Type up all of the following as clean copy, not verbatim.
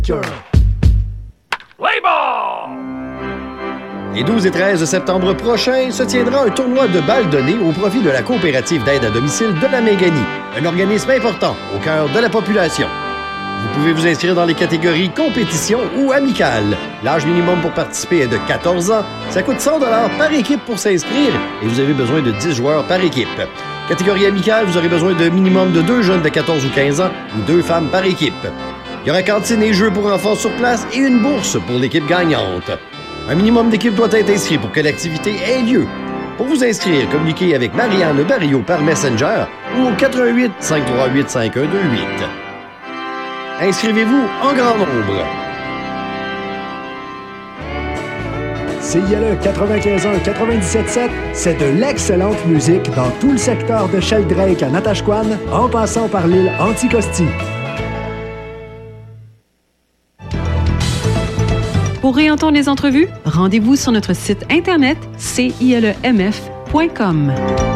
Les 12 et 13 septembre prochains se tiendra un tournoi de balles données au profit de la coopérative d'aide à domicile de la Minganie, un organisme important au cœur de la population. Vous pouvez vous inscrire dans les catégories compétition ou amicale. L'âge minimum pour participer est de 14 ans. Ça coûte 100 $ par équipe pour s'inscrire et vous avez besoin de 10 joueurs par équipe. Catégorie amicale, vous aurez besoin de minimum de 2 jeunes de 14 ou 15 ans ou 2 femmes par équipe. Il y aura cantine et jeux pour enfants sur place et une bourse pour l'équipe gagnante. Un minimum d'équipe doit être inscrit pour que l'activité ait lieu. Pour vous inscrire, communiquez avec Marianne Barrio par Messenger ou au 88 538 5128. Inscrivez-vous en grand nombre. CILE 95.1 97.7, c'est de l'excellente musique dans tout le secteur de Sheldrake à Natashquan, en passant par l'île Anticosti. Pour réentendre les entrevues, rendez-vous sur notre site internet cilemf.com.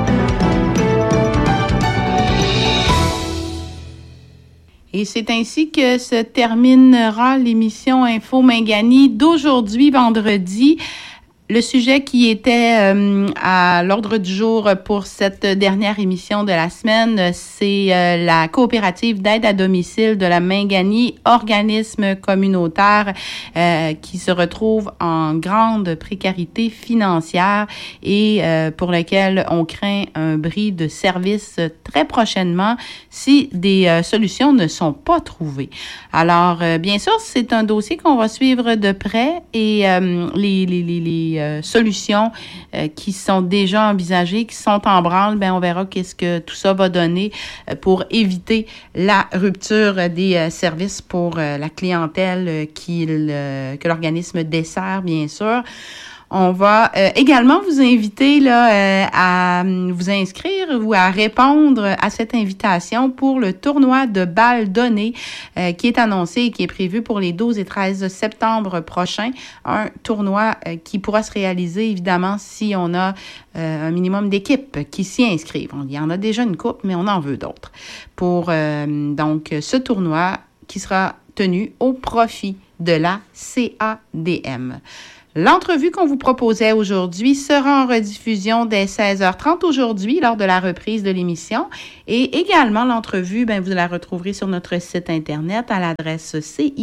Et c'est ainsi que se terminera l'émission Info Mingani d'aujourd'hui, vendredi. Le sujet qui était à l'ordre du jour pour cette dernière émission de la semaine, c'est la coopérative d'aide à domicile de la Mingani, organisme communautaire qui se retrouve en grande précarité financière et pour lequel on craint un bris de service très prochainement si des solutions ne sont pas trouvées. Alors, bien sûr, c'est un dossier qu'on va suivre de près et les solutions qui sont déjà envisagées, qui sont en branle, ben on verra qu'est-ce que tout ça va donner pour éviter la rupture des services pour la clientèle que l'organisme dessert, bien sûr. On va également vous inviter là, à vous inscrire ou à répondre à cette invitation pour le tournoi de balles données qui est annoncé et qui est prévu pour les 12 et 13 septembre prochains. Un tournoi qui pourra se réaliser évidemment si on a un minimum d'équipes qui s'y inscrivent. Il y en a déjà une couple, mais on en veut d'autres. Pour donc ce tournoi qui sera tenu au profit de la CADM. L'entrevue qu'on vous proposait aujourd'hui sera en rediffusion dès 16h30 aujourd'hui lors de la reprise de l'émission. Et également, l'entrevue, vous la retrouverez sur notre site Internet à l'adresse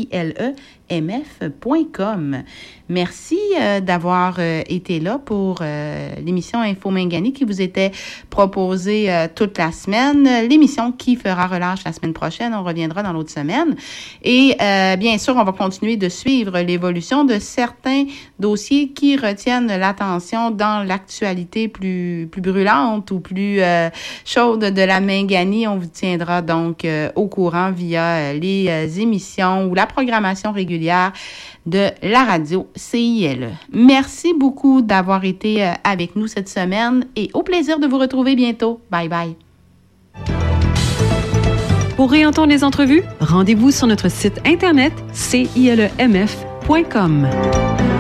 cilemf.com. Merci d'avoir été là pour l'émission Info Mingani qui vous était proposée toute la semaine. L'émission qui fera relâche la semaine prochaine. On reviendra dans l'autre semaine. Et bien sûr, on va continuer de suivre l'évolution de certains dossiers qui retiennent l'attention dans l'actualité plus brûlante ou plus chaude de la Mingani. On vous tiendra donc au courant via les émissions ou la programmation régulière de la radio CILE. Merci beaucoup d'avoir été avec nous cette semaine et au plaisir de vous retrouver bientôt. Bye bye. Pour réentendre les entrevues, rendez-vous sur notre site internet cilemf.com.